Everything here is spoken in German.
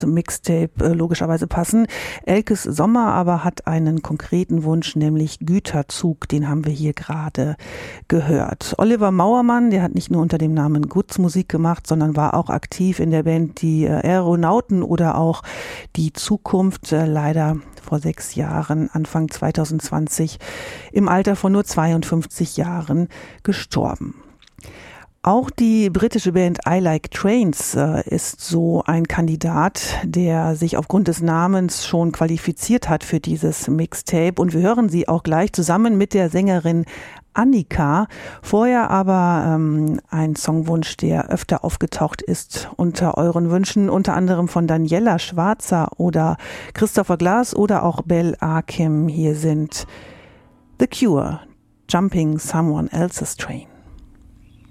Mixtape logischerweise passen. Elkes Sommer aber hat einen konkreten Wunsch, nämlich Güterzug. Den haben wir hier gerade gehört. Oliver Mauermann, der hat nicht nur unter dem Namen Guts Musik gemacht, sondern war auch aktiv in der Band Die Aeronauten oder auch Die Zukunft. Leider vor 6 Jahren, Anfang 2020, im Alter von nur 52 Jahren gestorben. Auch die britische Band I Like Trains ist so ein Kandidat, der sich aufgrund des Namens schon qualifiziert hat für dieses Mixtape. Und wir hören sie auch gleich zusammen mit der Sängerin Annika. Vorher aber ein Songwunsch, der öfter aufgetaucht ist unter euren Wünschen, unter anderem von Daniela Schwarzer oder Christopher Glass oder auch Bel Akim. Hier sind The Cure, Jumping Someone Else's Train.